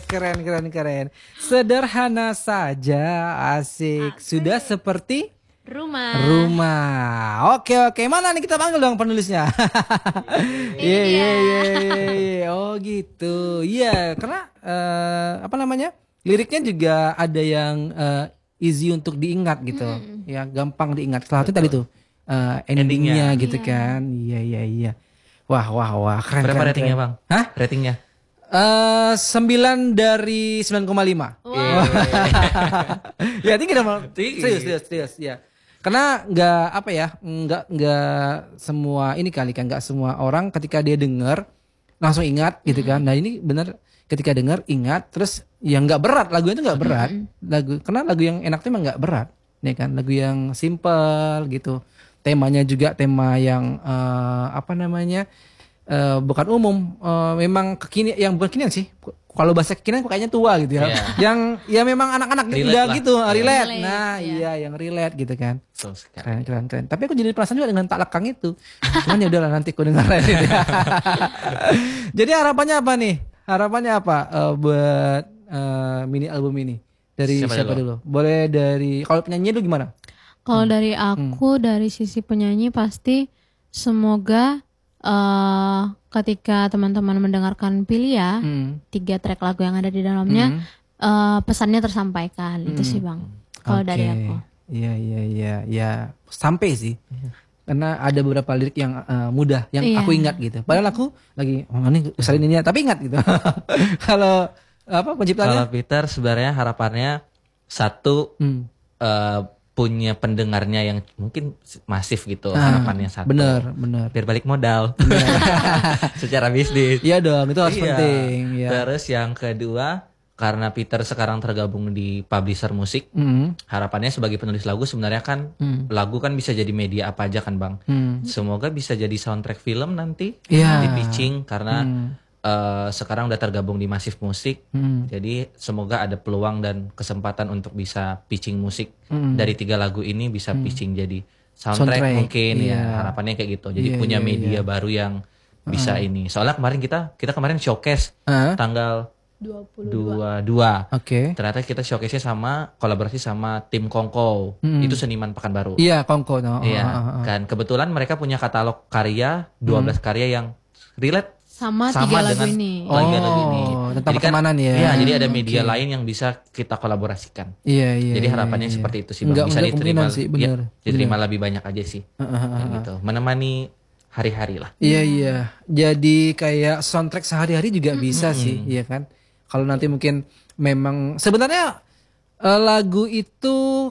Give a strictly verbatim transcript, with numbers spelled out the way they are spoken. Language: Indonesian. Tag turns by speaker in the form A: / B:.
A: keren keren keren. Sederhana saja, asik.
B: Asik.
A: Sudah seperti
B: Rumah.
A: rumah. Oke oke, mana nih kita panggil dong penulisnya. Iya iya iya iya. Oh gitu. Iya, karena eh, apa namanya? Liriknya juga ada yang eh, easy untuk diingat gitu.
B: Mm-mm.
A: Ya, gampang diingat. Salah satu tadi tuh eh, endingnya gitu
B: Iya.
A: kan. Iya iya iya. Wah wah wah, keren
C: Berapa
A: keren.
C: ratingnya
A: keren.
C: bang?
A: Hah?
C: Ratingnya?
A: Eh sembilan dari sembilan koma lima.
B: Wow.
A: Ya tinggi dong. Mal.
C: Tinggi.
A: Serius, serius, serius, ya. Karena nggak apa ya, nggak nggak semua ini kali kan, nggak semua orang ketika dia dengar langsung ingat gitu kan. Nah ini bener ketika dengar ingat, terus yang nggak berat, lagunya itu nggak berat, lagu karena lagu yang enak tuh emang nggak berat, nih kan, lagu yang simple gitu. Temanya juga tema yang eh, apa namanya? Eh, bukan umum, eh, memang kekinian, yang bukan kekinian sih. Kalau bahasa kekinian kayaknya tua gitu ya.
C: Iya.
A: Yang ya memang anak-anak
C: Relate
A: udah
C: lah.
A: gitu,
C: Iya.
A: relate.
B: Relate,
A: Nah,
B: iya.
A: iya yang relate gitu kan.
C: So sekali.
A: Keren, keren, keren. Tapi aku jadi penasaran juga dengan tak lekang itu. Cuman ya udahlah nanti aku dengar lagi. Jadi harapannya apa nih? Harapannya apa eh, buat eh, mini album ini? Dari
C: Siapa
A: siapa,
C: dulu?
A: dulu? Boleh dari kalau penyanyi dulu gimana?
B: Kalau dari aku, dari sisi penyanyi pasti semoga eh ketika teman-teman mendengarkan Pilia,
A: Hmm.
B: tiga track lagu yang ada di dalamnya,
A: Hmm.
B: eh, pesannya tersampaikan. Itu sih bang. Kalau dari
A: Oke.
B: aku.
A: Iya iya iya ya sampai sih. Karena ada beberapa lirik yang eh, mudah yang
B: Iya.
A: aku ingat gitu. Padahal aku lagi oh ini usahain ini ya, tapi ingat gitu. Kalau apa
C: Kalau
A: penciptanya?
C: Peter sebenarnya harapannya satu
A: Hmm.
C: eh, punya pendengarnya yang mungkin masif gitu,
A: Ah,
C: harapannya satu.
A: Bener bener.
C: Biar balik modal secara bisnis.
A: Iya dong, itu harus
C: Iya.
A: penting. Ya.
C: Terus yang kedua, karena Peter sekarang tergabung di publisher musik,
A: Hmm.
C: harapannya sebagai penulis lagu sebenarnya kan
A: Hmm.
C: lagu kan bisa jadi media apa aja kan bang.
A: Hmm.
C: Semoga bisa jadi soundtrack film nanti
A: Iya.
C: di pitching karena
A: Hmm.
C: eh, sekarang udah tergabung di Masif Musik.
A: Hmm.
C: Jadi semoga ada peluang dan kesempatan untuk bisa pitching musik
A: Hmm.
C: dari tiga lagu ini bisa pitching jadi
A: Soundtrack,
C: soundtrack, mungkin
A: iya.
C: ya harapannya kayak gitu. Jadi
A: Iya,
C: punya
A: iya,
C: media
A: iya.
C: baru yang bisa ini. Soalnya kemarin kita kita kemarin showcase
A: Ah,
C: tanggal
B: dua puluh
C: dua puluh dua.
A: Oke.
C: Ternyata kita showcase-nya sama kolaborasi sama tim Kongko.
A: Hmm.
C: Itu seniman Pekanbaru.
A: Iya, Kongko no.
C: Iya,
A: Ah, ah, ah.
C: kan kebetulan mereka punya katalog karya dua belas karya yang relate
B: Sama,
C: sama
B: tiga lagu
C: dengan
B: ini.
C: tiga lagu ini.
A: Oh, tentang
C: Jadi kan-
A: pertemanan ya.
C: Iya, jadi ada media
A: Oke.
C: lain yang bisa kita kolaborasikan.
A: Iya, iya.
C: Jadi
A: iya,
C: harapannya
A: iya.
C: seperti itu sih Bang.
A: Nggak
C: Bisa
A: menutup
C: diterima
A: kemungkinan sih,
C: ya,
A: bener.
C: diterima
A: bener.
C: lebih banyak aja sih.
A: Ah, ah, ah,
C: Kayak
A: ah.
C: gitu. Menemani hari-hari lah.
A: Iya iya. Jadi kayak soundtrack sehari-hari juga bisa sih, iya kan? Kalau nanti mungkin memang sebenarnya eh, lagu itu